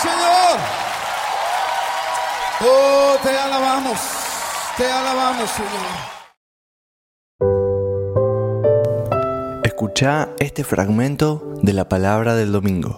Señor. Oh, te alabamos, Señor. Escuchá este fragmento de la palabra del domingo.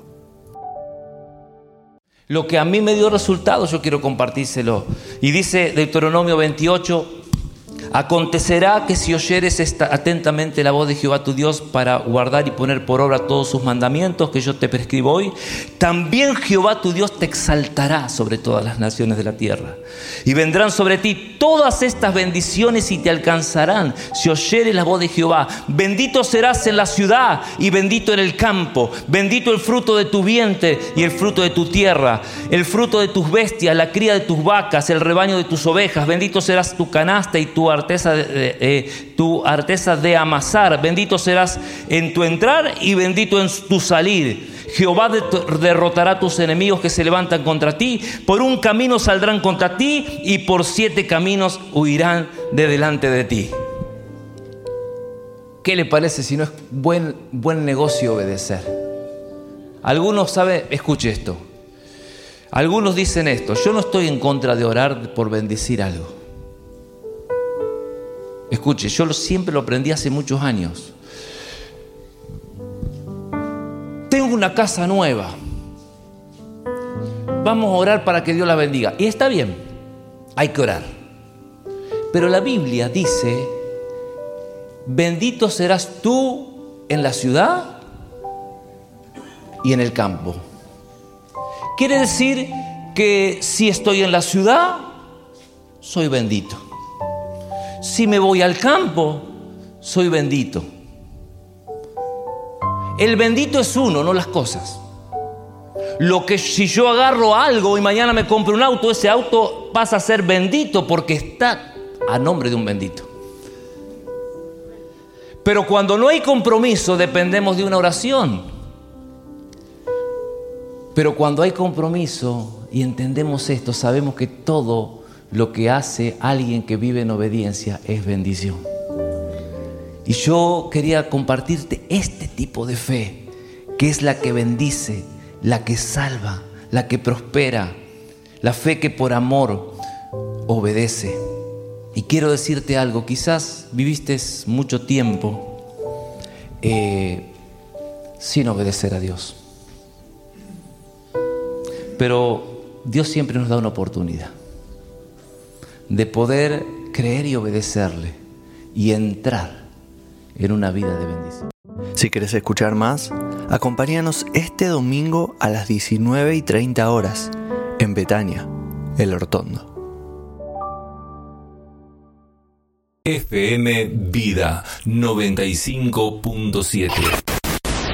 Lo que a mí me dio resultados, yo quiero compartírselo. Y dice Deuteronomio 28, acontecerá que si oyeres atentamente la voz de Jehová tu Dios para guardar y poner por obra todos sus mandamientos que yo te prescribo hoy, también Jehová tu Dios te exaltará sobre todas las naciones de la tierra. Y vendrán sobre ti todas estas bendiciones y te alcanzarán si oyeres la voz de Jehová. Bendito serás en la ciudad y bendito en el campo. Bendito el fruto de tu vientre y el fruto de tu tierra, el fruto de tus bestias, la cría de tus vacas, el rebaño de tus ovejas. Bendito serás tu canasta y tu arteza de amasar. Bendito serás en tu entrar y bendito en tu salir. Jehová derrotará a tus enemigos que se levantan contra ti. Por un camino saldrán contra ti y por 7 caminos huirán de delante de ti. ¿Qué le parece si no es buen negocio obedecer? Algunos saben, escuche esto. Algunos dicen esto: yo no estoy en contra de orar por bendecir algo. Escuche, yo siempre lo aprendí hace muchos años. Tengo una casa nueva. Vamos a orar para que Dios la bendiga. Y está bien, hay que orar. Pero la Biblia dice: bendito serás tú en la ciudad y en el campo. Quiere decir que si estoy en la ciudad, soy bendito. Si me voy al campo, soy bendito. El bendito es uno, no las cosas. Si yo agarro algo y mañana me compro un auto, ese auto pasa a ser bendito porque está a nombre de un bendito. Pero cuando no hay compromiso, dependemos de una oración. Pero cuando hay compromiso y entendemos esto, sabemos que todo lo que hace alguien que vive en obediencia es bendición. Y yo quería compartirte este tipo de fe, que es la que bendice, la que salva, la que prospera, la fe que por amor obedece. Y quiero decirte algo: quizás viviste mucho tiempo sin obedecer a Dios, pero Dios siempre nos da una oportunidad de poder creer y obedecerle y entrar en una vida de bendición. Si querés escuchar más, acompáñanos este domingo a las 19:30 horas en Betania, El Hortondo. FM Vida 95.7